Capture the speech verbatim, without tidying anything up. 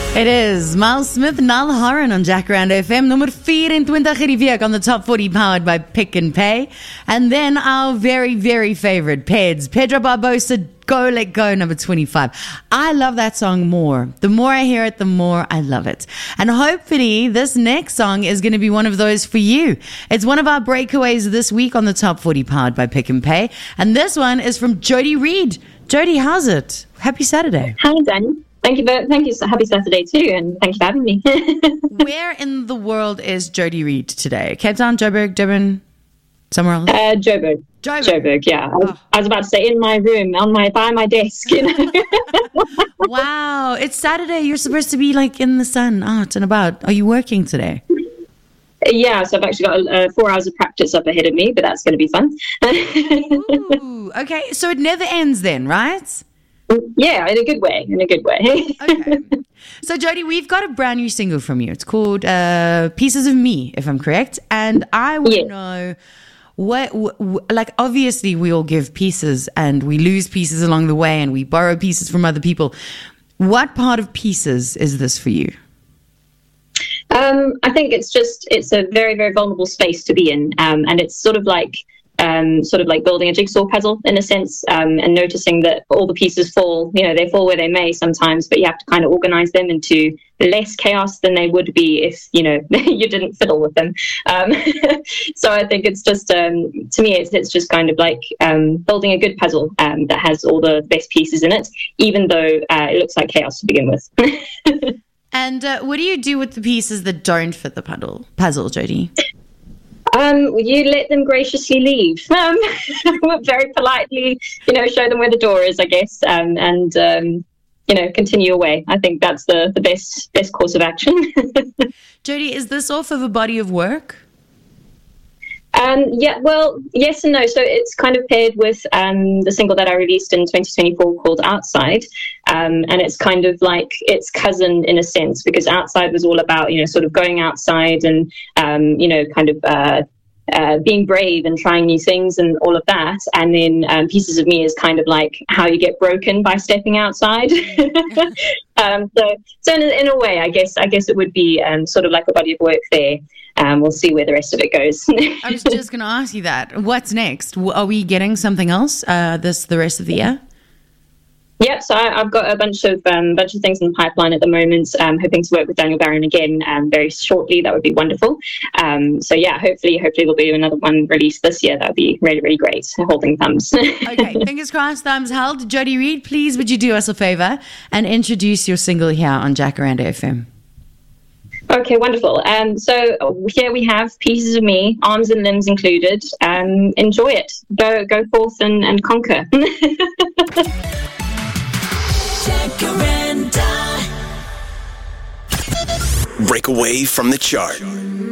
It is Miles Smith, Niall Horan on Jacaranda F M. Nummer twenty-four hierdie week on the Top forty, powered by Pick and Pay. And then our very, very favorite, Peds, Pedro Barbosa, Go Let Go, number twenty-five. I love that song more. The more I hear it, the more I love it. And hopefully this next song is going to be one of those for you. It's one of our breakaways this week on the Top forty, powered by Pick and Pay. And this one is from Jody Reed. Jody, how's it? Happy Saturday. Hi, Danny. Thank you, for, thank you. Happy Saturday too, and thank you for having me. Where in the world is Jody Reed today? Cape Town, Joburg, Durban, somewhere else? Uh, Joburg. Joburg. Joburg, yeah. I was, oh. I was about to say in my room, on my by my desk. You know? Wow, it's Saturday. You're supposed to be like in the sun, out and about. Are you working today? Yeah, so I've actually got uh, four hours of practice up ahead of me, but that's going to be fun. Ooh, okay, so it never ends then, right? Yeah, in a good way, in a good way. Okay. So, Jody, we've got a brand new single from you. It's called uh, Pieces of Me, if I'm correct. And I want to yes. know, what, w- like, obviously we all give pieces and we lose pieces along the way and we borrow pieces from other people. What part of Pieces is this for you? Um, I think it's just, it's a very, very vulnerable space to be in. Um, and it's sort of like, Um, sort of like building a jigsaw puzzle in a sense, um, and noticing that all the pieces fall, you know, they fall where they may sometimes, but you have to kind of organize them into less chaos than they would be if, you know, you didn't fiddle with them. Um, so I think it's just, um, to me, it's, it's just kind of like um, building a good puzzle um, that has all the best pieces in it, even though uh, it looks like chaos to begin with. And uh, what do you do with the pieces that don't fit the puzzle, puzzle, Jody? Um, you let them graciously leave. Um, very politely, you know, show them where the door is, I guess, um, and um, you know, continue away. I think that's the, the best best course of action. Jody, is this off of a body of work? Um, yeah, well, yes and no. So it's kind of paired with um, the single that I released in twenty twenty-four called Outside. Um, and it's kind of like its cousin in a sense, because Outside was all about, you know, sort of going outside and, um, you know, kind of uh, uh, being brave and trying new things and all of that. And then um, Pieces of Me is kind of like how you get broken by stepping outside. um, so so in, in a way, I guess, I guess it would be um, sort of like a body of work there. Um, we'll see where the rest of it goes. I was just going to ask you that. What's next? Are we getting something else uh, this the rest of the year? Yeah, so I, I've got a bunch of um, bunch of things in the pipeline at the moment. I'm hoping to work with Daniel Barron again um, very shortly. That would be wonderful. Um, so yeah, hopefully, hopefully there'll be another one released this year. That would be really, really great. Holding thumbs. Okay, fingers crossed, thumbs held. Jody Reed, please would you do us a favor and introduce your single here on Jacaranda F M? Okay, wonderful. Um, so here we have Pieces of Me, arms and limbs included. Um, enjoy it. Go, go forth and, and conquer. Break away from the chart.